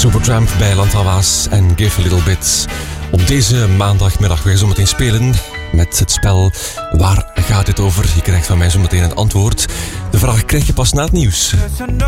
Supertramp bij Lantawaas en Give a Little Bit. Op deze maandagmiddag gaan we zo meteen spelen met het spel Waar gaat dit over? Je krijgt van mij zo meteen een antwoord. De vraag krijg je pas na het nieuws.